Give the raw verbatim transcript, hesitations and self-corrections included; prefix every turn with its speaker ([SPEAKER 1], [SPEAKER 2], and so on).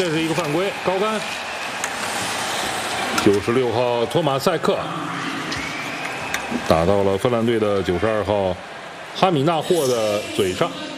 [SPEAKER 1] 这是一个犯规，高杆。九十六号托马塞克打到了芬兰队的九十二号哈米纳霍的嘴上。